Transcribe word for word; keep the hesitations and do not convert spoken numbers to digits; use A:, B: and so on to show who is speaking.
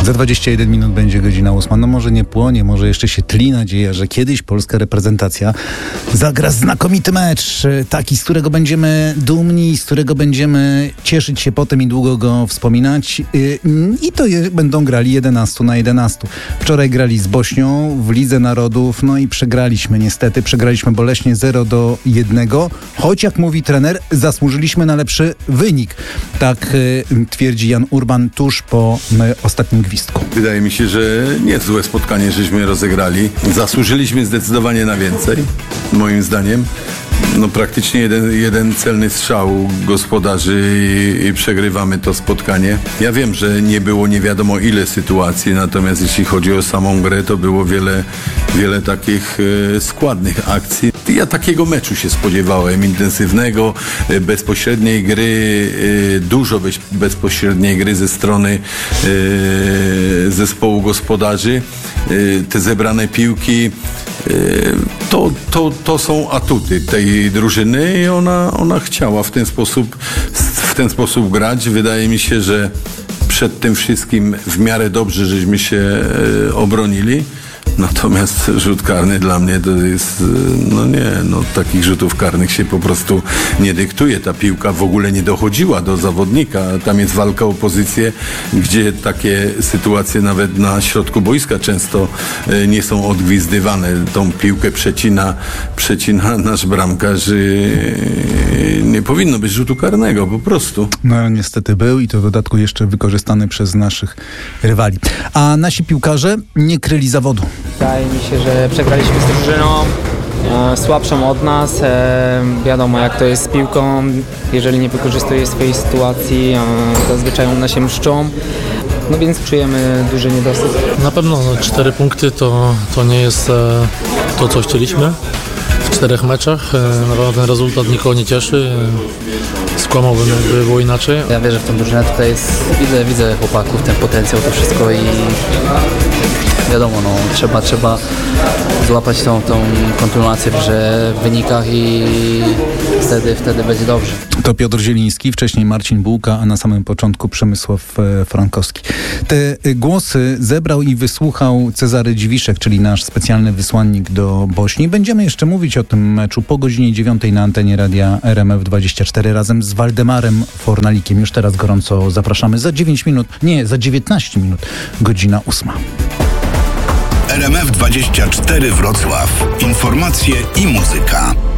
A: Za dwadzieścia jeden minut będzie godzina ósma. No może nie płonie, może jeszcze się tli nadzieja, że kiedyś polska reprezentacja zagra znakomity mecz. Taki, z którego będziemy dumni, z którego będziemy cieszyć się potem i długo go wspominać. I to je, będą grali jedenaście na jedenaście. Wczoraj grali z Bośnią w Lidze Narodów, no i przegraliśmy niestety. Przegraliśmy boleśnie zero do jednego. Choć jak mówi trener, zasłużyliśmy na lepszy wynik. Tak y, twierdzi Jan Urban tuż po y, ostatnim gwizdku.
B: Wydaje mi się, że niezłe spotkanie żeśmy rozegrali. Zasłużyliśmy zdecydowanie na więcej, moim zdaniem. No praktycznie jeden, jeden celny strzał gospodarzy i, i przegrywamy to spotkanie. Ja wiem, że nie było nie wiadomo ile sytuacji, natomiast jeśli chodzi o samą grę, to było wiele, wiele takich e, składnych akcji. Ja takiego meczu się spodziewałem, intensywnego, e, bezpośredniej gry, e, dużo bez, bezpośredniej gry ze strony e, zespołu gospodarzy. E, te zebrane piłki, e, to, to, to są atuty tej drużyny i ona, ona chciała w ten sposób, w ten sposób grać. Wydaje mi się, że przed tym wszystkim w miarę dobrze żeśmy się e, obronili. Natomiast rzut karny dla mnie to jest, no nie, no takich rzutów karnych się po prostu nie dyktuje. Ta piłka w ogóle nie dochodziła do zawodnika. Tam jest walka o pozycję, gdzie takie sytuacje nawet na środku boiska często nie są odgwizdywane. Tą piłkę przecina, przecina nasz bramkarz. Nie powinno być rzutu karnego, po prostu.
A: No niestety był i to w dodatku jeszcze wykorzystany przez naszych rywali. A nasi piłkarze nie kryli zawodu.
C: Wydaje mi się, że przegraliśmy z drużyną e, słabszą od nas. E, wiadomo jak to jest z piłką. Jeżeli nie wykorzystuje swojej sytuacji, e, zazwyczaj one się mszczą. No więc czujemy duży niedosyt.
D: Na pewno no, cztery punkty to, to nie jest e, to, co chcieliśmy. W czterech meczach. E, na pewno ten rezultat nikogo nie cieszy. E, skłamałbym, jakby było inaczej.
E: Ja wierzę w tę drużynę. Tutaj jest, widzę, widzę chłopaków, ten potencjał, to wszystko i wiadomo, no, trzeba, trzeba złapać tą, tą kontynuację w wynikach i wtedy, wtedy będzie dobrze.
A: To Piotr Zieliński, wcześniej Marcin Bułka, a na samym początku Przemysław Frankowski. Te głosy zebrał i wysłuchał Cezary Dziwiszek, czyli nasz specjalny wysłannik do Bośni. Będziemy jeszcze mówić o tym meczu po godzinie dziewiątej na antenie radia R M F dwadzieścia cztery razem z Waldemarem Fornalikiem. Już teraz gorąco zapraszamy. Za dziewięć minut, nie, za dziewiętnaście minut, godzina ósma.
F: R M F dwadzieścia cztery Wrocław. Informacje i muzyka.